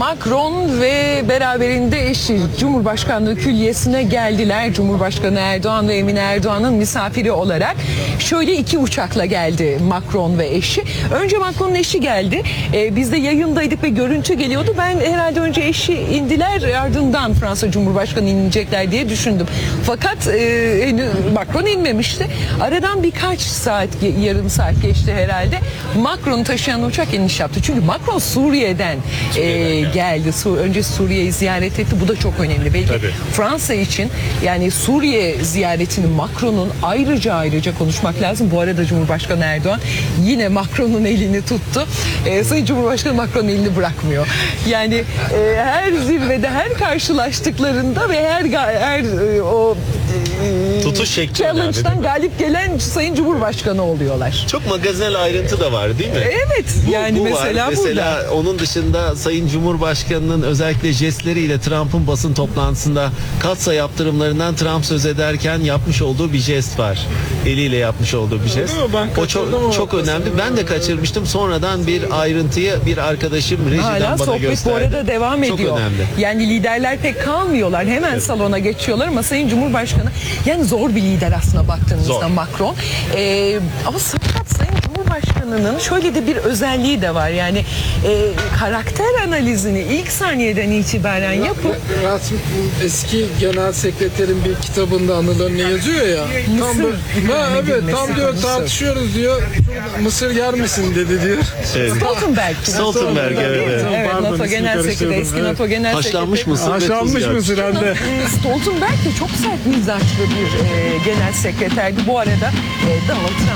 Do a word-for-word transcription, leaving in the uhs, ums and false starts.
Macron ve beraberinde eşi Cumhurbaşkanlığı külliyesine geldiler. Cumhurbaşkanı Erdoğan ve Emine Erdoğan'ın misafiri olarak şöyle iki uçakla geldi Macron ve eşi. Önce Macron'un eşi geldi. Ee, biz de yayındaydık ve görüntü geliyordu. Ben herhalde önce eşi indiler, ardından Fransa Cumhurbaşkanı inecekler diye düşündüm. Fakat e, Macron inmemişti. Aradan birkaç saat, yarım saat geçti herhalde. Macron'u taşıyan uçak iniş yaptı. Çünkü Macron Suriye'den e, geldi. Önce Suriye'yi ziyaret etti. Bu da çok önemli. Belki Tabii. Fransa için yani Suriye ziyaretini Macron'un ayrıca ayrıca konuşmak lazım. Bu arada Cumhurbaşkanı Erdoğan yine Macron'un elini tuttu. E, Sayın Cumhurbaşkanı Macron'un elini bırakmıyor. Yani e, her zirvede, her karşılaştıklarında ve her her e, o e, tutuş şekli challenge'dan galip gelen Sayın Cumhurbaşkanı oluyorlar. Çok magazinel ayrıntı da var değil mi? Evet. Bu, yani bu mesela var. Mesela burada. onun dışında Sayın Cumhurbaşkanı'nın özellikle jestleriyle Trump'ın basın toplantısında katsa yaptırımlarından Trump söz ederken yapmış olduğu bir jest var. Eliyle yapmış olduğu bir jest. O çok çok önemli. Ben de kaçırmıştım. Sonradan bir ayrıntıyı bir arkadaşım rejiden Hala bana sohbet gösterdi. bu arada devam çok ediyor. Önemli. Yani liderler pek kalmıyorlar. Hemen evet. salona geçiyorlar ama Sayın Cumhurbaşkanı yani zor bir lider aslında baktığınızda zor. Macron. Ee, ama fakat Sayın Cumhurbaşkanı'nın şöyle de bir özelliği de var. Yani e, karakter analizini ilk saniyeden itibaren yapıp Rasmus eski genel sekreterin bir kitabında anılarını yazıyor ya. Mısır, tam bu, ha, evet tam diyor Mısır. tartışıyoruz diyor. Mısır yer misin dedi diyor. Evet. Stoltenberg. Stoltenberg evet. Evet, evet Pardon, NATO Genel Sekreteri, eski evet. NATO Genel Haşlanmış Sekreteri. mısır. Haşlanmış mısır hem de. Stoltenberg de çok sert mizaçlı bir e, genel sekreterdi. Bu arada e, Donald